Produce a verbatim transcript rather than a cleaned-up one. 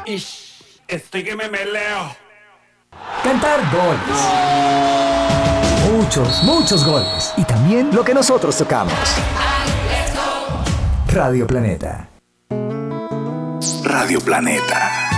Ish, estoy que me meleo. Cantar goles. Muchos, muchos goles. Y también lo que nosotros tocamos. Radio Planeta. Radio Planeta.